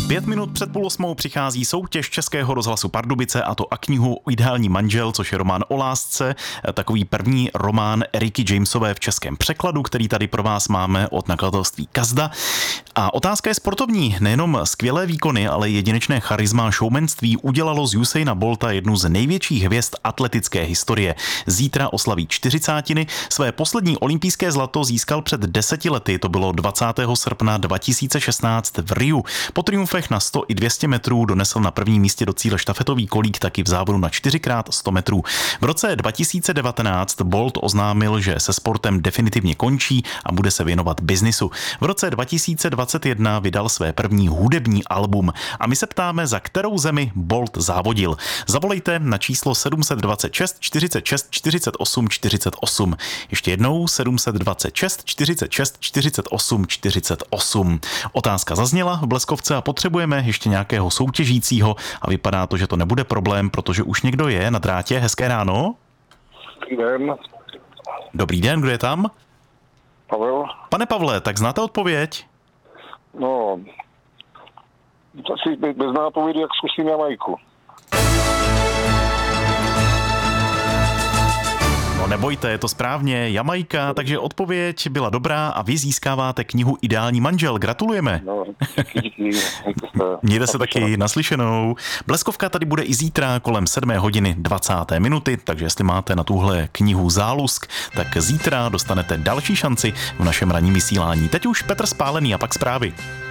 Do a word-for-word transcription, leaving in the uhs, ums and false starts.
Pět minut před půl osmou přichází soutěž Českého rozhlasu Pardubice, a to a knihu Ideální manžel, což je román o lásce, takový první román Eriky Jamesové v českém překladu, který tady pro vás máme od nakladatelství Kazda. A otázka je sportovní. Nejenom skvělé výkony, ale jedinečné charisma a showmanství udělalo z Usaina Bolta jednu z největších hvězd atletické historie. Zítra oslaví čtyřicátiny. Své poslední olympijské zlato získal před deseti lety, to bylo dvacátého srpna dva tisíce šestnáct v Riu. Po triumfech na sto i dvě stě metrů donesl na prvním místě do cíle štafetový kolík taky v závodu na čtyři krát sto metrů. V roce dva tisíce devatenáct Bolt oznámil, že se sportem definitivně končí a bude se věnovat biznisu. V roce dva tisíce dvacet jedna vydal své první hudební album a my se ptáme, za kterou zemi Bolt závodil. Zavolejte na číslo sedm set dvacet šest čtyřicet šest čtyřicet osm čtyřicet osm. Ještě jednou sedm set dvacet šest čtyřicet šest čtyřicet osm čtyřicet osm. Otázka zazněla v Bleskovce a potřebujeme ještě nějakého soutěžícího a vypadá to, že to nebude problém, protože už někdo je na drátě. Hezké ráno. Dobrý den. Dobrý den, kdo je tam? Pavel. Pane Pavle, tak znáte odpověď? No, asi bez nápovědy, jak zkusím Jamajku. No nebojte, je to správně, Jamajka, takže odpověď byla dobrá a vy získáváte knihu Ideální manžel. Gratulujeme. No, díky, díky. Mějte se taky, naslyšenou. Bleskovka tady bude i zítra kolem sedmé hodiny dvacáté minuty, takže jestli máte na tuhle knihu zálusk, tak zítra dostanete další šanci v našem ranním vysílání. Teď už Petr Spálený a pak zprávy.